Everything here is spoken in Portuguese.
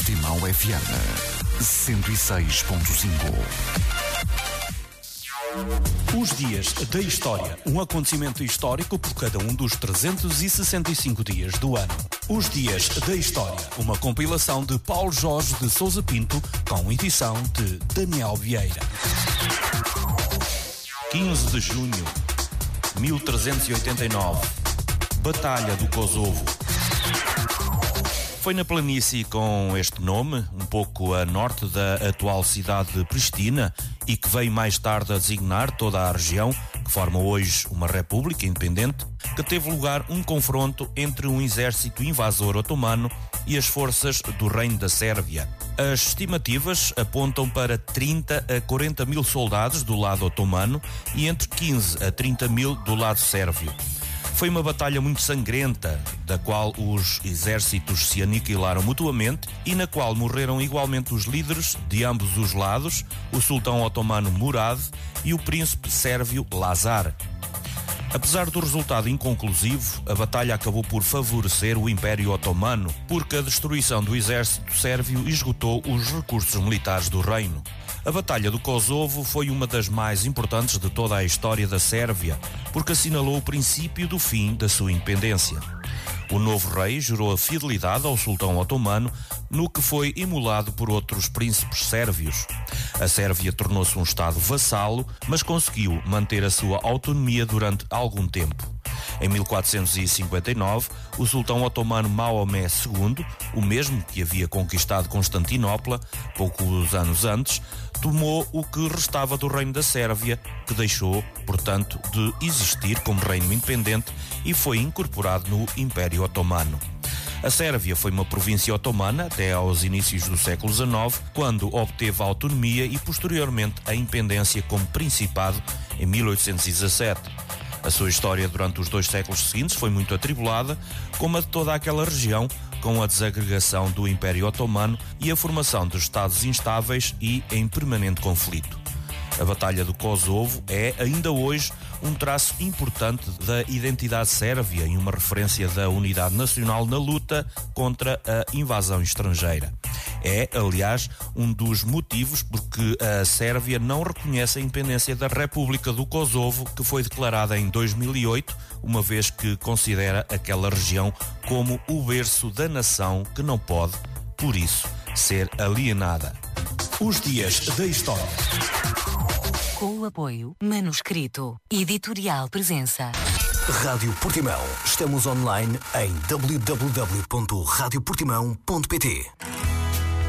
Portimão FM 106.5. Os dias da história. Um acontecimento histórico por cada um dos 365 dias do ano. Os dias da história. Uma compilação de Paulo Jorge de Sousa Pinto com edição de Daniel Vieira. 15 de junho 1389. Batalha do Kosovo. Foi na planície com este nome, um pouco a norte da atual cidade de Pristina, e que veio mais tarde a designar toda a região, que forma hoje uma república independente, que teve lugar um confronto entre um exército invasor otomano e as forças do Reino da Sérvia. As estimativas apontam para 30 a 40 mil soldados do lado otomano e entre 15 a 30 mil do lado sérvio. Foi uma batalha muito sangrenta, da qual os exércitos se aniquilaram mutuamente e na qual morreram igualmente os líderes de ambos os lados, o sultão otomano Murad e o príncipe sérvio Lazar. Apesar do resultado inconclusivo, a batalha acabou por favorecer o Império Otomano, porque a destruição do exército sérvio esgotou os recursos militares do reino. A Batalha do Kosovo foi uma das mais importantes de toda a história da Sérvia, porque assinalou o princípio do fim da sua independência. O novo rei jurou a fidelidade ao sultão otomano, no que foi emulado por outros príncipes sérvios. A Sérvia tornou-se um estado vassalo, mas conseguiu manter a sua autonomia durante algum tempo. Em 1459, o sultão otomano Maomé II, o mesmo que havia conquistado Constantinopla poucos anos antes, tomou o que restava do reino da Sérvia, que deixou, portanto, de existir como reino independente e foi incorporado no Império Otomano. A Sérvia foi uma província otomana até aos inícios do século XIX, quando obteve a autonomia e posteriormente a independência como principado em 1817. A sua história durante os 2 séculos seguintes foi muito atribulada, como a de toda aquela região, com a desagregação do Império Otomano e a formação de estados instáveis e em permanente conflito. A Batalha do Kosovo é, ainda hoje, um traço importante da identidade sérvia e uma referência da unidade nacional na luta contra a invasão estrangeira. É, aliás, um dos motivos porque a Sérvia não reconhece a independência da República do Kosovo, que foi declarada em 2008, uma vez que considera aquela região como o berço da nação que não pode, por isso, ser alienada. Os dias da história. Com o apoio Manuscrito Editorial Presença. Rádio Portimão. Estamos online em www.radioportimão.pt.